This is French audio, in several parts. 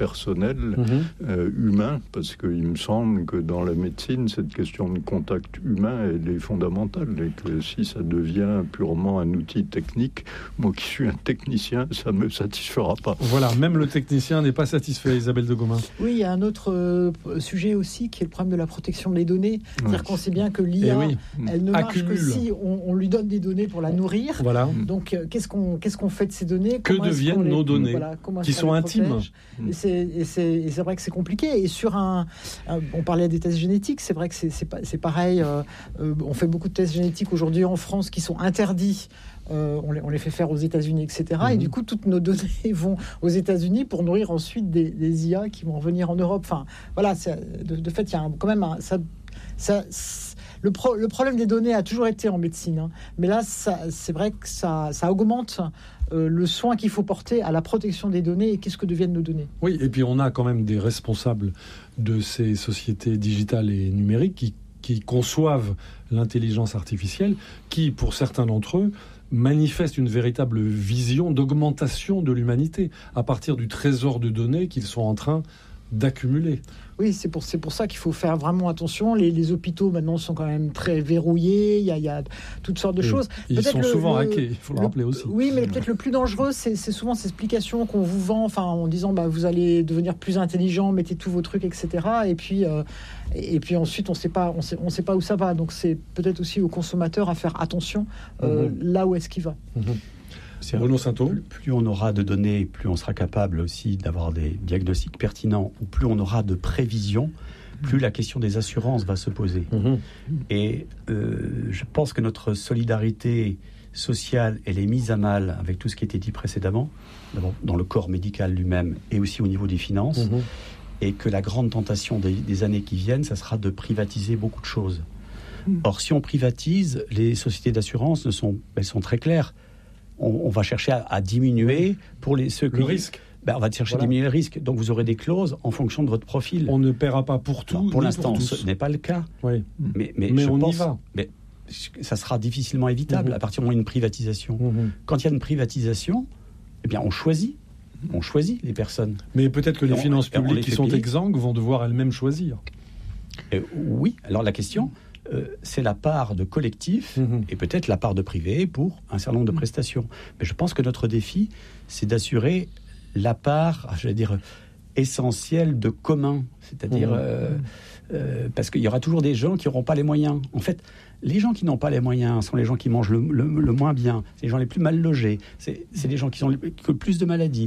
personnel, humain, parce qu'il me semble que dans la médecine, cette question de contact humain, elle est fondamentale, et que si ça devient purement un outil technique, moi qui suis un technicien, ça ne me satisfera pas. Voilà, même le technicien n'est pas satisfait, Isabelle de Gomin. Oui, il y a un autre sujet aussi qui est le problème de la protection des données. C'est-à-dire qu'on sait bien que l'IA, elle ne marche que si on lui donne des données pour la nourrir. Voilà. Donc, qu'est-ce qu'on fait de ces données ? Que deviennent nos données, qui sont intimes ? Et c'est vrai que c'est compliqué. Et sur on parlait des tests génétiques, c'est vrai que c'est pareil. On fait beaucoup de tests génétiques aujourd'hui en France qui sont interdits. On les fait faire aux États-Unis, etc. Et du coup, toutes nos données vont aux États-Unis pour nourrir ensuite des IA qui vont revenir en Europe. Enfin, voilà, de fait, il y a quand même le problème des données a toujours été en médecine, hein. Mais là, c'est vrai que ça augmente le soin qu'il faut porter à la protection des données et qu'est-ce que deviennent nos données. Oui, et puis on a quand même des responsables de ces sociétés digitales et numériques qui conçoivent l'intelligence artificielle, qui, pour certains d'entre eux, manifestent une véritable vision d'augmentation de l'humanité à partir du trésor de données qu'ils sont en train d'accumuler. Oui, c'est pour ça qu'il faut faire vraiment attention. Les hôpitaux, maintenant, sont quand même très verrouillés. Il y a toutes sortes de choses. Ils sont souvent hackés, il faut le rappeler aussi. Oui, mais peut-être le plus dangereux, c'est souvent ces explications qu'on vous vend, en disant vous allez devenir plus intelligent, mettez tous vos trucs, etc. Et puis ensuite, on sait pas où ça va. Donc, c'est peut-être aussi aux consommateurs à faire attention là où est-ce qu'il va. Bruno Sainteau. Plus on aura de données, plus on sera capable aussi d'avoir des diagnostics pertinents, ou plus on aura de prévisions, plus la question des assurances va se poser. Et je pense que notre solidarité sociale, elle est mise à mal avec tout ce qui a été dit précédemment, d'abord dans le corps médical lui-même et aussi au niveau des finances, et que la grande tentation des années qui viennent, ça sera de privatiser beaucoup de choses. Or, si on privatise, les sociétés d'assurance elles sont très claires. On va chercher à diminuer pour ceux qui... Le risque. On va chercher à diminuer le risque. Donc, vous aurez des clauses en fonction de votre profil. On ne paiera pas pour tout. Pour l'instant, ce n'est pas le cas. Oui. Mais on y va. Mais ça sera difficilement évitable à partir du moment où il y a une privatisation. Quand il y a une privatisation, on choisit. On choisit les personnes. Mais peut-être que les finances publiques qui sont exsangues vont devoir elles-mêmes choisir. Oui. Alors, la question... c'est la part de collectif et peut-être la part de privé pour un certain nombre de prestations. Mais je pense que notre défi, c'est d'assurer la part, essentielle de commun. C'est-à-dire, parce qu'il y aura toujours des gens qui n'auront pas les moyens. En fait, les gens qui n'ont pas les moyens sont les gens qui mangent le moins bien. C'est les gens les plus mal logés. C'est les gens qui ont le plus de maladies.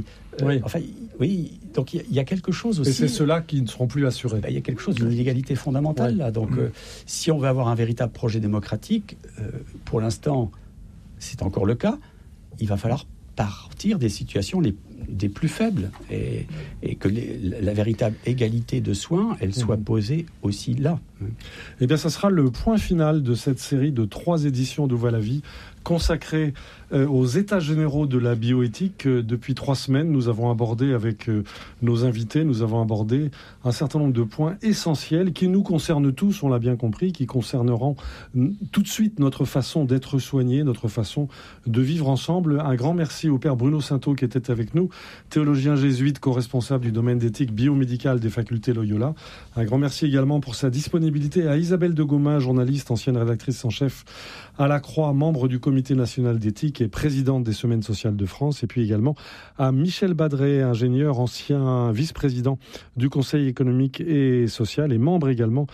Donc il y a quelque chose aussi... Et c'est ceux-là qui ne seront plus assurés. Il y a quelque chose d'une inégalité fondamentale, là. Donc, si on veut avoir un véritable projet démocratique, pour l'instant, c'est encore le cas, il va falloir partir des situations des plus faibles et que la véritable égalité de soins, elle soit posée aussi là. Eh bien, ça sera le point final de cette série de 3 éditions de Voix la vie consacrée aux états généraux de la bioéthique. Depuis 3 semaines, nous avons abordé avec nos invités, nous avons abordé un certain nombre de points essentiels qui nous concernent tous, on l'a bien compris, qui concerneront tout de suite notre façon d'être soignés, notre façon de vivre ensemble. Un grand merci au père Bruno Sainteau qui était avec nous, théologien jésuite, co-responsable du domaine d'éthique biomédicale des facultés Loyola. Un grand merci également pour sa disponibilité à Isabelle de Gomin, journaliste, ancienne rédactrice en chef à La Croix, membre du Comité national d'éthique et présidente des Semaines sociales de France, et puis également à Michel Badret, ingénieur, ancien vice-président du Conseil économique et social et membre également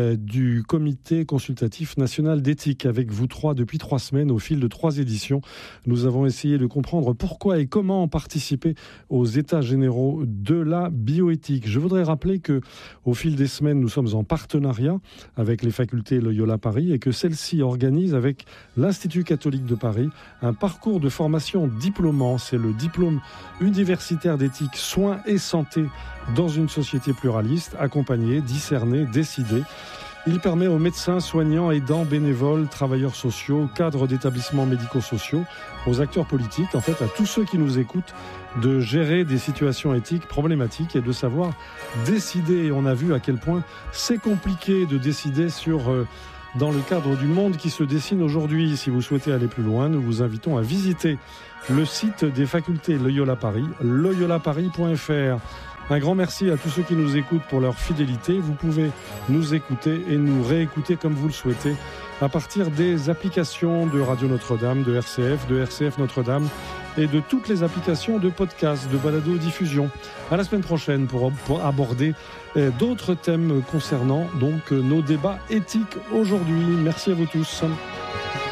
du Comité consultatif national d'éthique. Avec vous 3 depuis 3 semaines, au fil de 3 éditions, nous avons essayé de comprendre pourquoi et comment participer aux états généraux de la bioéthique. Je voudrais rappeler que au fil des semaines, nous sommes en partenariat avec les facultés Loyola Paris et que celle-ci organise avec l'Institut catholique de Paris un parcours de formation diplômant. C'est le diplôme universitaire d'éthique, soins et santé dans une société pluraliste, accompagner, discerner, décider. Il permet aux médecins, soignants, aidants, bénévoles, travailleurs sociaux, cadres d'établissements médico-sociaux, aux acteurs politiques, en fait à tous ceux qui nous écoutent, de gérer des situations éthiques problématiques et de savoir décider. Et on a vu à quel point c'est compliqué de décider dans le cadre du monde qui se dessine aujourd'hui. Si vous souhaitez aller plus loin, nous vous invitons à visiter le site des facultés Loyola Paris, loyolaparis.fr. Un grand merci à tous ceux qui nous écoutent pour leur fidélité. Vous pouvez nous écouter et nous réécouter comme vous le souhaitez à partir des applications de Radio Notre-Dame, de RCF Notre-Dame et de toutes les applications de podcast, de balado-diffusion. À la semaine prochaine pour aborder d'autres thèmes concernant donc nos débats éthiques aujourd'hui. Merci à vous tous.